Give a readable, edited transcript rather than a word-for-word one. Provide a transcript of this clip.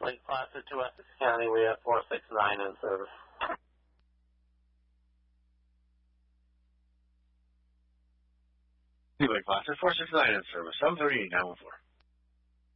Lake Placid to Essex County, we have 469 in service. Lake Placid, 469 in service, 738-914.